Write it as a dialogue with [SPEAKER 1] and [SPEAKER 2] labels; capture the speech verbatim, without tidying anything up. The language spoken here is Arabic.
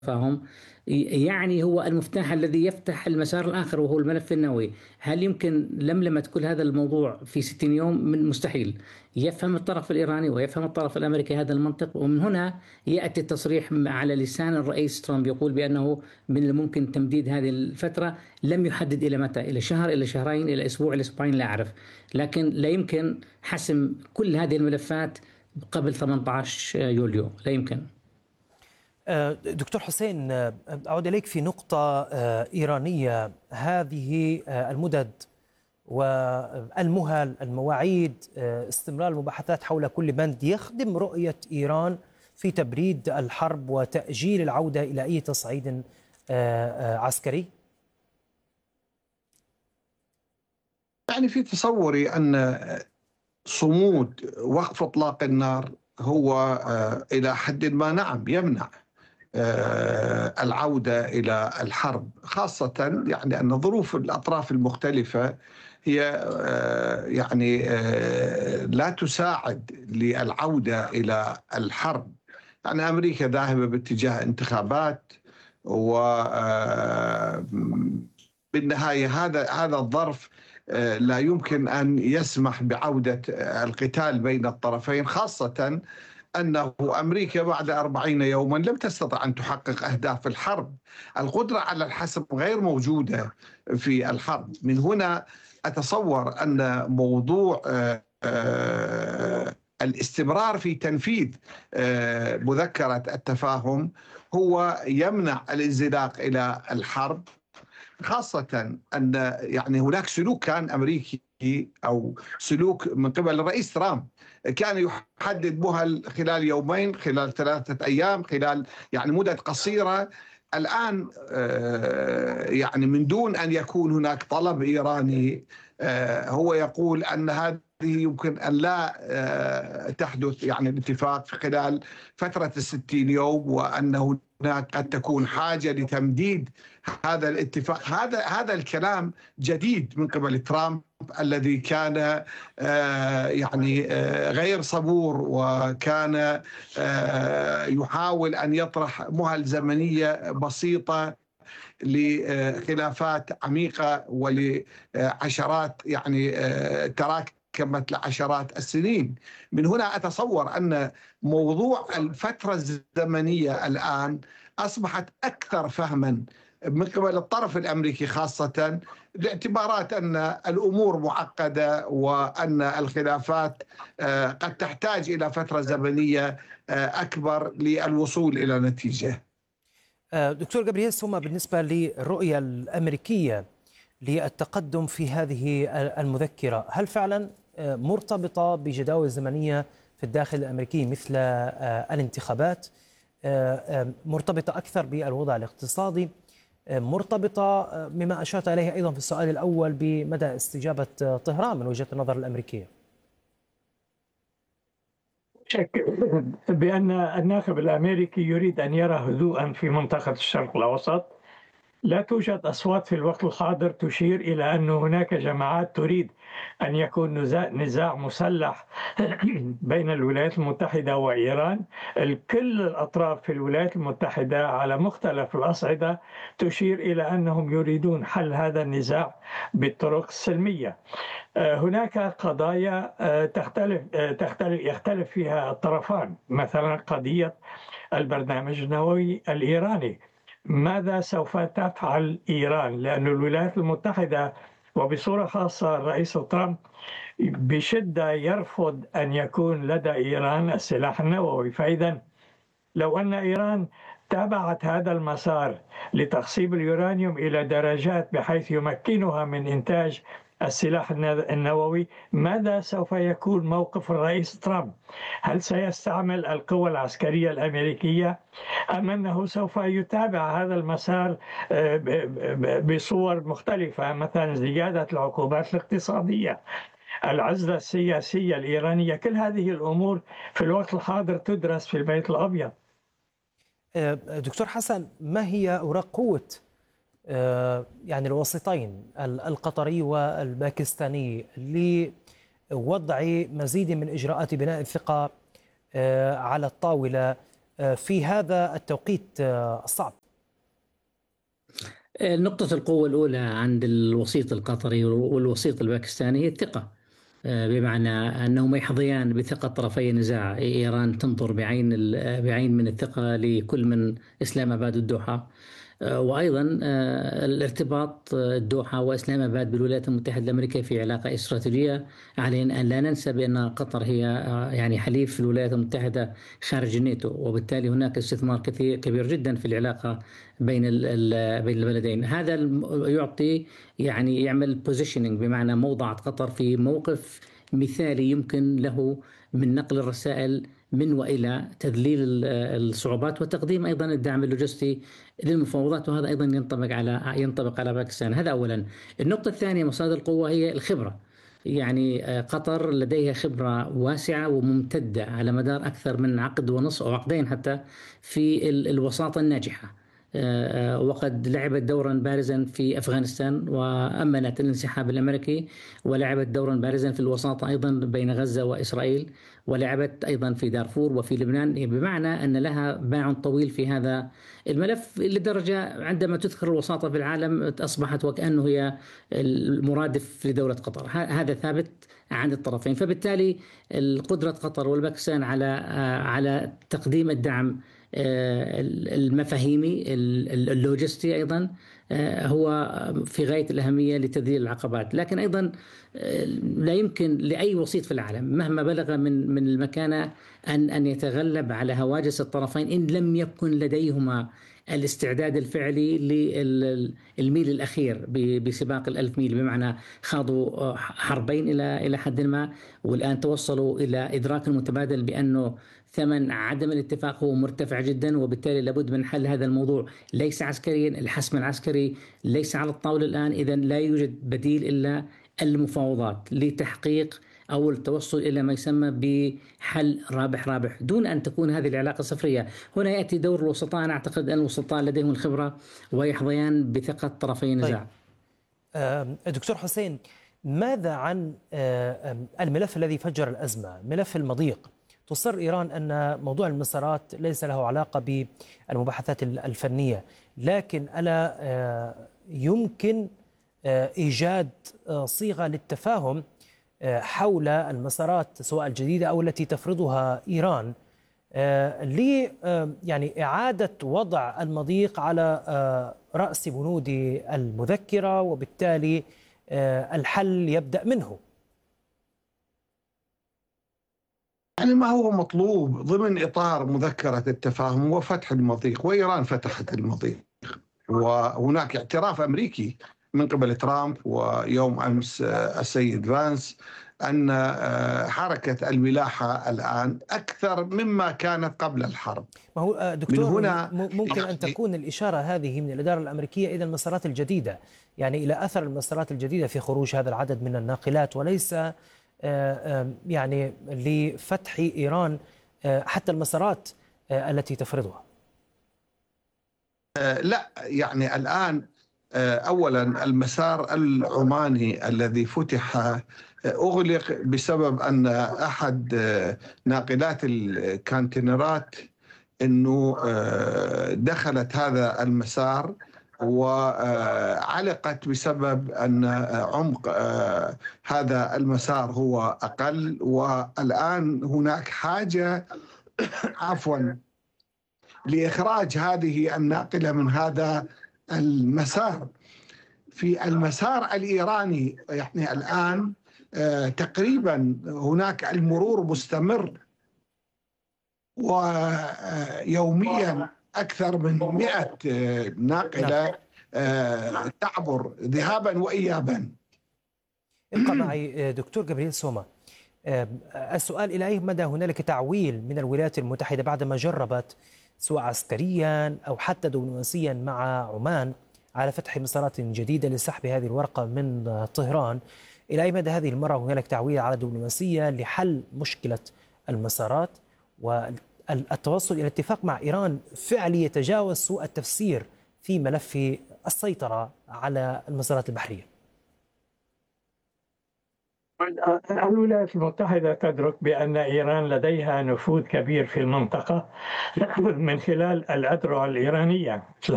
[SPEAKER 1] فهم. يعني هو المفتاح الذي يفتح المسار الآخر وهو الملف النووي. هل يمكن لملمة كل هذا الموضوع في ستين يوم؟ من مستحيل. يفهم الطرف الإيراني ويفهم الطرف الأمريكي هذا المنطق، ومن هنا يأتي التصريح على لسان الرئيس ترامب يقول بأنه من الممكن تمديد هذه الفترة. لم يحدد إلى متى، إلى شهر، إلى شهرين، إلى أسبوع، إلى أسبوعين، لا أعرف. لكن لا يمكن حسم كل هذه الملفات قبل ثمانية عشر يوليو، لا يمكن.
[SPEAKER 2] دكتور حسين، أعود إليك في نقطة إيرانية. هذه المدد والمهل، المواعيد، استمرار المباحثات حول كل بند يخدم رؤية إيران في تبريد الحرب وتأجيل العودة إلى أي تصعيد عسكري؟
[SPEAKER 3] يعني في تصوري أن صمود وقف إطلاق النار هو إلى حد ما نعم يمنع العودة إلى الحرب، خاصة يعني أن ظروف الأطراف المختلفة هي يعني لا تساعد للعودة إلى الحرب. يعني أمريكا ذاهبة باتجاه انتخابات، وبالنهاية هذا هذا الظرف لا يمكن أن يسمح بعودة القتال بين الطرفين، خاصة أنه أمريكا بعد أربعين يوما لم تستطع أن تحقق أهداف الحرب. القدرة على الحسم غير موجودة في الحرب. من هنا أتصور أن موضوع الاستمرار في تنفيذ مذكرة التفاهم هو يمنع الانزلاق إلى الحرب، خاصة أن يعني هناك سلوك كان أمريكي أو سلوك من قبل الرئيس ترامب كان يحدد مهل خلال يومين، خلال ثلاثة أيام، خلال يعني مدة قصيرة. الآن يعني من دون أن يكون هناك طلب إيراني هو يقول أن هذه يمكن أن لا تحدث يعني الاتفاق خلال فترة الستين يوم، وأن هناك قد تكون حاجة لتمديد هذا الاتفاق. هذا هذا الكلام جديد من قبل ترامب الذي كان يعني غير صبور، وكان يحاول أن يطرح مهل زمنية بسيطة لخلافات عميقة ولعشرات يعني تراكمت لعشرات السنين. من هنا أتصور أن موضوع الفترة الزمنية الآن أصبحت أكثر فهما من قبل الطرف الأمريكي، خاصة باعتبارات أن الأمور معقدة وأن الخلافات قد تحتاج إلى فترة زمنية أكبر للوصول إلى نتيجة.
[SPEAKER 2] دكتور جابرييل سوما، بالنسبة للرؤية الأمريكية للتقدم في هذه المذكرة، هل فعلا مرتبطة بجداول زمنية في الداخل الأمريكي مثل الانتخابات، مرتبطة أكثر بالوضع الاقتصادي، مرتبطة بما أشرت إليه أيضا في السؤال الأول بمدى استجابة طهران من وجهة النظر الأمريكية؟
[SPEAKER 4] شك بأن الناخب الأمريكي يريد أن يرى هدوءا في منطقة الشرق الأوسط. لا توجد أصوات في الوقت الحاضر تشير إلى أن هناك جماعات تريد أن يكون نزاع مسلح بين الولايات المتحدة وإيران. كل الأطراف في الولايات المتحدة على مختلف الأصعدة تشير إلى أنهم يريدون حل هذا النزاع بالطرق السلمية. هناك قضايا تختلف تختلف يختلف فيها الطرفان، مثلا قضية البرنامج النووي الإيراني. ماذا سوف تفعل إيران؟ لأن الولايات المتحدة وبصورة خاصة الرئيس ترامب بشدة يرفض أن يكون لدى إيران السلاح النووي. فإذا لو أن إيران تابعت هذا المسار لتخصيب اليورانيوم إلى درجات بحيث يمكنها من إنتاج السلاح النووي، ماذا سوف يكون موقف الرئيس ترامب؟ هل سيستعمل القوى العسكرية الأمريكية أم أنه سوف يتابع هذا المسار بصور مختلفة، مثلا زيادة العقوبات الاقتصادية، العزلة السياسية الإيرانية؟ كل هذه الأمور في الوقت الحاضر تدرس في البيت الأبيض.
[SPEAKER 2] دكتور حسن، ما هي أوراق قوة يعني الوسيطين القطري والباكستاني لوضع مزيد من إجراءات بناء الثقة على الطاولة في هذا التوقيت الصعب؟
[SPEAKER 1] نقطة القوة الأولى عند الوسيط القطري والوسيط الباكستاني هي الثقة، بمعنى أنهما يحظيان بثقة طرفي النزاع. إيران تنظر بعين بعين من الثقة لكل من إسلام آباد والدوحة، وأيضا الارتباط الدوحة وإسلام آباد بالولايات المتحدة الأمريكية في علاقة استراتيجية. علينا أن لا ننسى بأن قطر هي يعني حليف في الولايات المتحدة خارج الناتو، وبالتالي هناك استثمار كثير كبير جدا في العلاقة بين بين البلدين. هذا يعطي يعني يعمل بوزيشننج، بمعنى موضع قطر في موقف مثالي يمكن له من نقل الرسائل من وإلى، تذليل الصعوبات وتقديم أيضا الدعم اللوجستي للمفاوضات، وهذا أيضا ينطبق على ينطبق على باكستان. هذا أولا. النقطة الثانية مصادر القوة هي الخبرة. يعني قطر لديها خبرة واسعة وممتدة على مدار أكثر من عقد ونصف أو عقدين حتى في الوساطة الناجحة، وقد لعبت دورا بارزا في أفغانستان وأمنت الانسحاب الأمريكي، ولعبت دورا بارزا في الوساطة أيضا بين غزة وإسرائيل، ولعبت أيضا في دارفور وفي لبنان، بمعنى أن لها باع طويل في هذا الملف، لدرجة عندما تذكر الوساطة في العالم أصبحت وكأنه هي المرادف لدولة قطر. هذا ثابت عن الطرفين. فبالتالي قدرة قطر والباكستان على على تقديم الدعم المفاهيمي اللوجستي أيضا هو في غاية الأهمية لتذليل العقبات. لكن أيضا لا يمكن لأي وسيط في العالم مهما بلغ من من المكانة أن أن يتغلب على هواجس الطرفين إن لم يكن لديهما الاستعداد الفعلي للميل الأخير بسباق الألف ميل، بمعنى خاضوا حربين إلى إلى حد ما، والآن توصلوا إلى إدراك متبادل بأنه ثمن عدم الاتفاق هو مرتفع جدا، وبالتالي لابد من حل هذا الموضوع ليس عسكريا. الحسم العسكري ليس على الطاولة الآن، إذن لا يوجد بديل إلا المفاوضات لتحقيق أو التوصل إلى ما يسمى بحل رابح رابح دون أن تكون هذه العلاقة صفرية. هنا يأتي دور الوسطاء. أنا أعتقد أن الوسطاء لديهم الخبرة ويحظيان بثقة طرفي النزاع.
[SPEAKER 2] طيب. دكتور حسين، ماذا عن الملف الذي فجر الأزمة، ملف المضيق؟ تصر إيران أن موضوع المسارات ليس له علاقة بالمباحثات الفنية، لكن ألا يمكن إيجاد صيغة للتفاهم حول المسارات سواء الجديدة أو التي تفرضها إيران ل يعني إعادة وضع المضيق على رأس بنود المذكرة، وبالتالي الحل يبدأ منه؟
[SPEAKER 3] يعني ما هو مطلوب ضمن إطار مذكرة التفاهم هو فتح المضيق، وإيران فتحت المضيق، وهناك اعتراف أمريكي من قبل ترامب ويوم أمس السيد فانس أن حركة الملاحة الآن أكثر مما كانت قبل الحرب.
[SPEAKER 2] ما هو دكتور، من هنا ممكن أن تكون الإشارة هذه من الإدارة الأمريكية إلى المسارات الجديدة، يعني إلى أثر المسارات الجديدة في خروج هذا العدد من الناقلات، وليس يعني لفتح إيران حتى المسارات التي تفرضها.
[SPEAKER 3] لا، يعني الآن أولا المسار العماني الذي فتح أغلق بسبب أن أحد ناقلات الكونتينرات أنه دخلت هذا المسار وعلقت بسبب أن عمق هذا المسار هو أقل، والآن هناك حاجة عفوا لإخراج هذه الناقلة من هذا المسار. في المسار الإيراني يعني الآن تقريبا هناك المرور مستمر، ويوميا أكثر من مئة ناقلة تعبر ذهابا وإيابا.
[SPEAKER 2] ابقى معي دكتور جبريل سوما. السؤال إلى أي مدى هنالك تعويل من الولايات المتحدة بعدما جربت سواء عسكريا أو حتى دبلوماسيا مع عمان على فتح مسارات جديدة لسحب هذه الورقة من طهران، إلى أي مدى هذه المرة هنالك تعويل على دبلوماسية لحل مشكلة المسارات والتوصل إلى اتفاق مع إيران فعلي يتجاوز سوء التفسير في ملف السيطرة على المسارات البحرية؟
[SPEAKER 4] الولايات المتحدة تدرك بأن إيران لديها نفوذ كبير في المنطقة من خلال الأذرع الإيرانية.